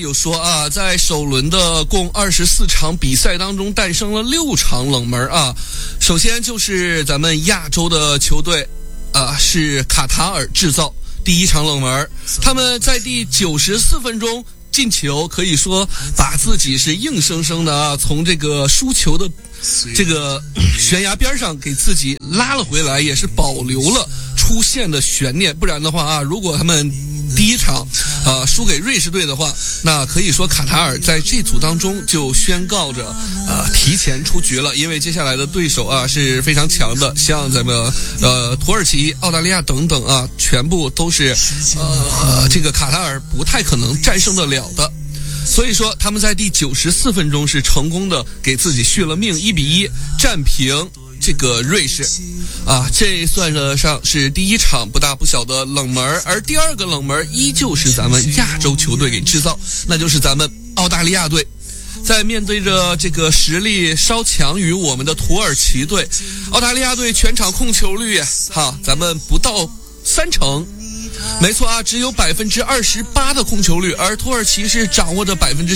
有说啊，在首轮的共24场比赛当中，诞生了6场冷门啊。首先就是咱们亚洲的球队是卡塔尔制造第一场冷门，他们在第94分钟进球，可以说把自己是硬生生的从这个输球的这个悬崖边上给自己拉了回来，也是保留了出线的悬念。不然的话啊，如果他们第一场输给瑞士队的话，那可以说卡塔尔在这组当中就宣告着提前出局了，因为接下来的对手是非常强的，像咱们土耳其、澳大利亚等等全部都是这个卡塔尔不太可能战胜得了的。所以说他们在第94分钟是成功的给自己续了命，1-1战平这个瑞士这算得上是第一场不大不小的冷门。而第二个冷门依旧是咱们亚洲球队给制造，那就是咱们澳大利亚队。在面对着这个实力稍强于我们的土耳其队，澳大利亚队全场控球率咱们不到30%，没错只有28%的控球率，而土耳其是掌握着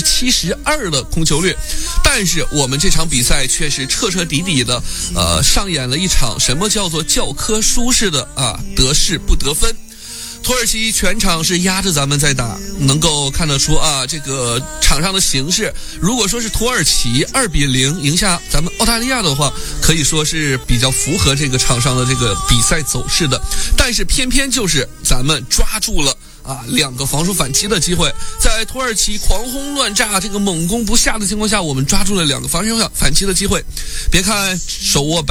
72%的控球率。但是我们这场比赛却是彻彻底底的上演了一场什么叫做教科书式的得势不得分。土耳其全场是压着咱们在打，能够看得出这个场上的形势，如果说是土耳其2-0赢下咱们澳大利亚的话，可以说是比较符合这个场上的这个比赛走势的。但是偏偏就是咱们抓住了2个防守反击的机会，在土耳其狂轰乱炸这个猛攻不下的情况下，我们抓住了2个防守反击的机会。别看手握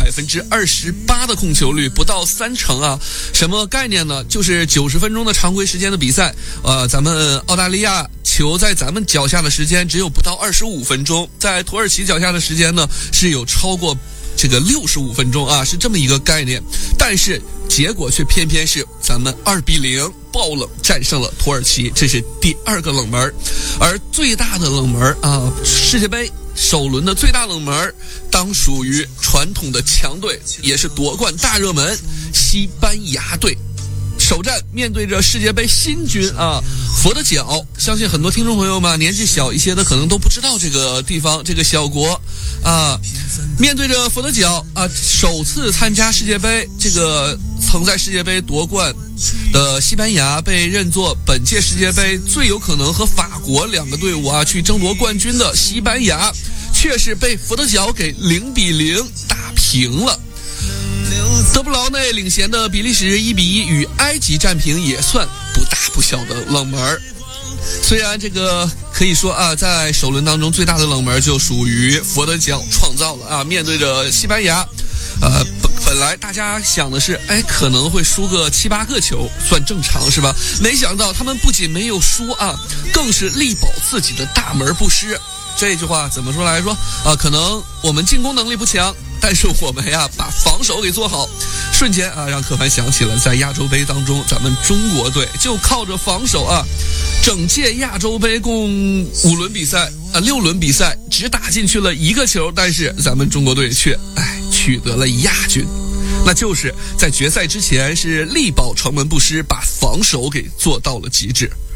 28%的控球率，不到30%什么概念呢？就是90分钟的常规时间的比赛，咱们澳大利亚球在咱们脚下的时间只有不到25分钟，在土耳其脚下的时间呢是有超过这个65分钟是这么一个概念。但是结果却偏偏是咱们2-0爆冷战胜了土耳其，这是第2个冷门。而最大的冷门世界杯首轮的最大冷门当属于传统的强队，也是夺冠大热门西班牙队。首战面对着世界杯新军佛得角，相信很多听众朋友们年纪小一些的可能都不知道这个地方，这个小国面对着佛得角首次参加世界杯，这个曾在世界杯夺冠的西班牙被认作本届世界杯最有可能和法国2个队伍去争夺冠军的西班牙，却是被佛得角给0-0打平了。德布劳内领衔的比利时1-1与埃及战平，也算不大不小的冷门。虽然这个可以说在首轮当中最大的冷门就属于佛得角创造了面对着西班牙本来大家想的是可能会输个7-8个球算正常是吧？没想到他们不仅没有输更是力保自己的大门不失。这句话怎么说来说可能我们进攻能力不强，但是我们把防守给做好，瞬间让可凡想起了在亚洲杯当中咱们中国队就靠着防守整届亚洲杯共6轮比赛只打进去了1个球，但是咱们中国队却取得了亚军。那就是在决赛之前是力保城门不失，把防守给做到了极致。